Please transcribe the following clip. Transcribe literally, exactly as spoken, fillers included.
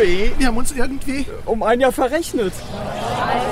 Sorry, wir haben uns irgendwie um ein Jahr verrechnet.